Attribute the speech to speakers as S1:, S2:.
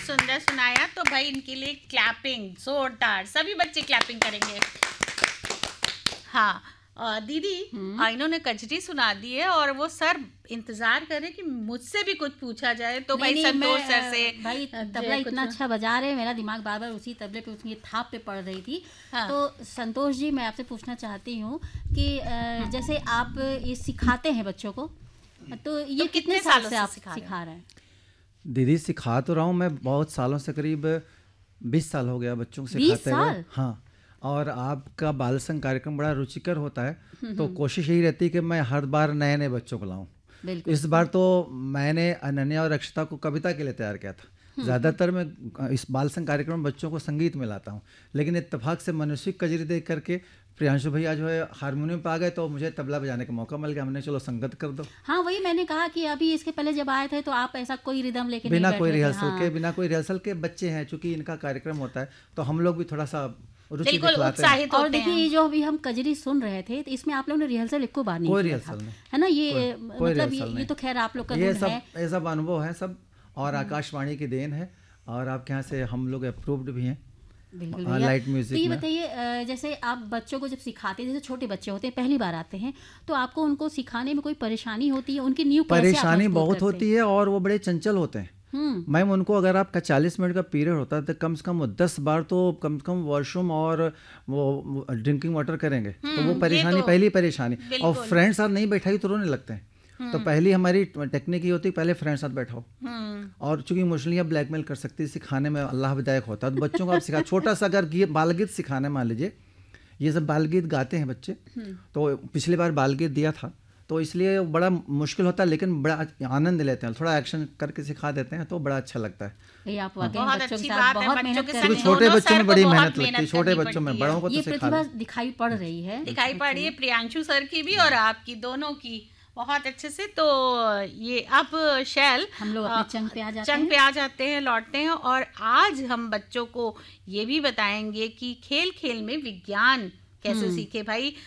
S1: सुंदर सुनाया। तो भाई इनके लिए क्लैपिंग जोरदार, सभी बच्चे क्लैपिंग करेंगे। हाँ दीदी इन्होंने कजरी सुना दी है और वो सर इंतजार कर रहे कि मुझसे भी कुछ पूछा जाए। तो भाई संतोष सर से
S2: भाई तबला इतना अच्छा बजा रहे हैं, मेरा दिमाग बार बार उसी तबले पे उसकी थाप पे पड़ रही थी। हाँ। तो संतोष जी मैं आपसे पूछना चाहती हूँ कि जैसे आप ये सिखाते हैं बच्चों को, तो ये कितने साल से आप सिखा रहे हैं?
S3: दीदी सिखा तो रहा हूँ मैं बहुत सालों से, करीब 20 साल हो गया बच्चों को सिखाते हुए। हाँ, और आपका बाल संग कार्यक्रम बड़ा रुचिकर होता है, तो कोशिश यही रहती है कि मैं हर बार नए नए बच्चों को लाऊं। इस बार तो मैंने अनन्या और अक्षता को कविता के लिए तैयार किया था। ज़्यादातर मैं इस बाल संग कार्यक्रम में बच्चों को संगीत में लाता हूँ, लेकिन इत्तेफाक से मनुष्य कजरी देख करके प्रियांशु भैया जो है हारमोनियम पे आ गए, तो मुझे तबला बजाने का मौका मिल गया। हमने चलो संगत कर दो।
S2: हाँ वही मैंने कहा कि अभी इसके पहले जब आए थे तो आप ऐसा कोई रिदम लेके
S3: बिना कोई रिहर्सल के, बिना कोई रिहर्सल के बच्चे हैं, चूंकि इनका कार्यक्रम होता है तो हम लोग भी थोड़ा सा
S1: बिल्कुल उत्साहित होते हैं।
S2: और देखिए जो अभी हम कजरी सुन रहे थे तो इसमें आप लोगों ने रिहर्सल एको बार नहीं किया था, है ना? ये मतलब ये तो खैर आप लोग का
S3: ये सब अनुभव है सब, और आकाशवाणी की देन है, और आपके यहाँ से हम लोग अप्रूव्ड भी हैं।
S2: बिल्कुल
S3: लाइट म्यूजिक।
S2: तो ये बताइए जैसे आप बच्चों को जब सिखाते हैं, जैसे छोटे बच्चे होते हैं पहली बार आते हैं, तो आपको उनको सिखाने में कोई परेशानी होती है? उनकी न्यू
S3: परेशानी बहुत होती है और वो बड़े चंचल होते हैं। मैम उनको अगर आपका 40 मिनट का पीरियड होता है तो कम से कम 10 बार तो कम से कम वॉशरूम और वो ड्रिंकिंग वाटर करेंगे, तो वो परेशानी तो पहली परेशानी। और फ्रेंड्स साथ नहीं बैठाई तो रोने लगते हैं। तो पहली हमारी टेक्निक ये होती है पहले फ्रेंड साथ बैठाओ, और चूंकि मुश्किल ब्लैकमेल कर सकती है सिखाने में, अल्लाह विदायक होता है, तो बच्चों को आप सिखा छोटा सा अगर बाल गीत सिखाने, मान लीजिए ये सब बाल गीत गाते हैं बच्चे, तो पिछली बार बाल गीत दिया था तो इसलिए बड़ा मुश्किल होता है, लेकिन बड़ा आनंद लेते हैं। थोड़ा एक्शन करके सिखा देते हैं तो बड़ा अच्छा लगता है।
S2: आप बहुत अच्छी बात है, बच्चों के साथ
S3: छोटे बच्चों में बड़ी मेहनत लगती है, छोटे बच्चों में, बड़ों को तो
S2: प्रतिभा दिखाई पड़ रही है,
S1: दिखाई पड़ रही है प्रियांशु सर की भी और आपकी दोनों की बहुत अच्छे से। तो ये अब शैल
S2: हम लोग अपने चंग पे
S1: आ जाते हैं, लौटते हैं, और आज हम बच्चों को ये भी बताएंगे कि खेल खेल में विज्ञान कैसे सीखे। भाई